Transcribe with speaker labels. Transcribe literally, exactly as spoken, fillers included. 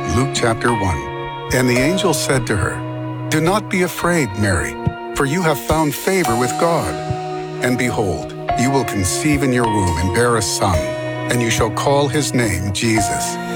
Speaker 1: Luke chapter one. And the angel said to her, "Do not be afraid, Mary, for you have found favor with God. And behold, you will conceive in your womb and bear a son, and you shall call his name Jesus.